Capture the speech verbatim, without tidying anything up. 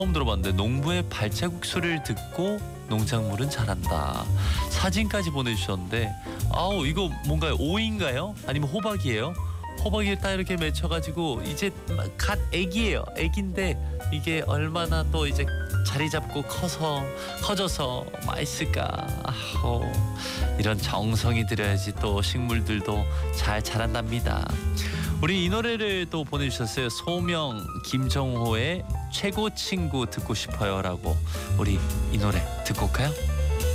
처음 들어봤는데 농부의 발자국 소리를 듣고 농작물은 자란다. 사진까지 보내주셨는데 아우 이거 뭔가요? 오이인가요? 아니면 호박이에요? 호박이 딱 이렇게 맺혀가지고 이제 갓 애기예요. 애기인데 이게 얼마나 또 이제 자리 잡고 커서 커져서 맛있을까. 아우, 이런 정성이 들어야지 또 식물들도 잘 자란답니다. 우리 이 노래를 또 보내주셨어요. 소명 김정호의 최고 친구 듣고 싶어요라고. 우리 이 노래 듣고 올까요?